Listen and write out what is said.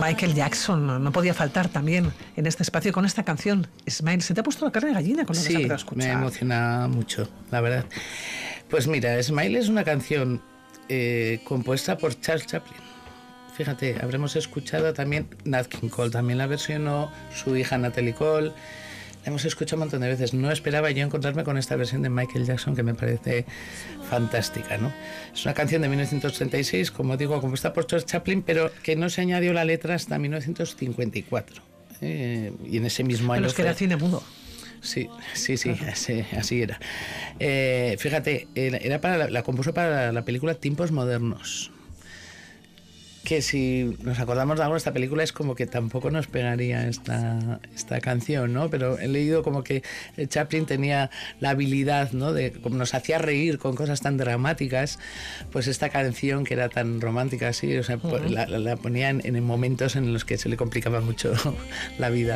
Michael Jackson no podía faltar también en este espacio con esta canción. Smile, ¿se te ha puesto la carne de gallina con lo que se ha podido escuchar? Me emociona mucho, la verdad. Pues mira, Smile es una canción compuesta por Charles Chaplin. Fíjate, habremos escuchado también Nat King Cole, también la versionó su hija Natalie Cole. La hemos escuchado un montón de veces. No esperaba yo encontrarme con esta versión de Michael Jackson, que me parece fantástica, ¿no? Es una canción de 1936, como digo, compuesta por Charles Chaplin, pero que no se añadió la letra hasta 1954. Y en ese mismo año... Pero es que era cine mudo. Sí, así era. Fíjate, la compuso para la película Tiempos Modernos. Que si nos acordamos de algo, esta película es como que tampoco nos pegaría esta canción, ¿no? Pero he leído como que Chaplin tenía la habilidad, ¿no? De como nos hacía reír con cosas tan dramáticas, pues esta canción que era tan romántica así, o sea, la ponía en momentos en los que se le complicaba mucho la vida.